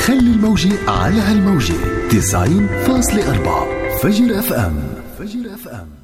خلي الموجة على هالموجة 90.4 فجر اف ام.